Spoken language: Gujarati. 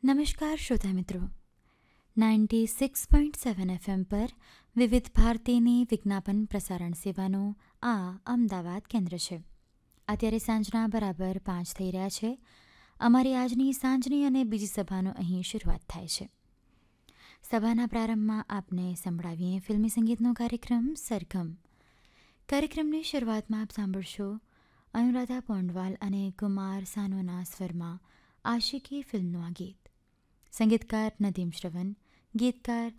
નમસ્કાર શ્રોતા મિત્રો 96.7 FM પર વિવિધ ભારતીની વિજ્ઞાપન પ્રસારણ સેવાનું આ અમદાવાદ કેન્દ્ર છે. અત્યારે સાંજના બરાબર 5 થઈ રહ્યા છે. અમારી આજની સાંજની અને બીજી સભાનો અહીં શરૂઆત થાય છે. સભાના પ્રારંભમાં આપને સંભળાવીએ ફિલ્મી સંગીતનો કાર્યક્રમ સરગમ. કાર્યક્રમની શરૂઆતમાં આપ સાંભળશો અનુરાધા પોંડવાલ અને કુમાર સાનોના સ્વરમાં આશિકી ફિલ્મનું આ ગીત. સંગીતકાર નદીમ શ્રવણ, ગીતકાર